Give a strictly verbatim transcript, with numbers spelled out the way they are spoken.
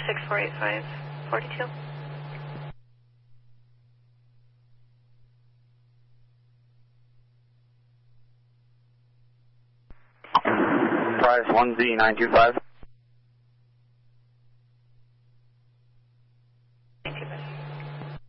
six four eight five, forty-two. Price one Z nine two five.